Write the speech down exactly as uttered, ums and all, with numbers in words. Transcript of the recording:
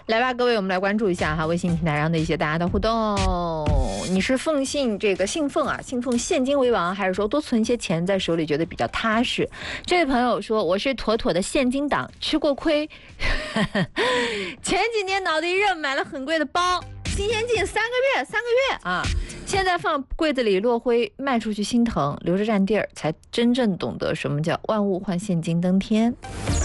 来吧，各位，我们来关注一下哈，微信平台上的一些大家的互动。你是奉信这个信奉啊，信奉现金为王，还是说多存一些钱在手里觉得比较踏实？这位朋友说，我是妥妥的现金党，吃过亏。前几年脑子一热买了很贵的包，新鲜劲三个月，三个月啊，现在放柜子里落灰，卖出去心疼，留着占地儿，才真正懂得什么叫万物换现金登天。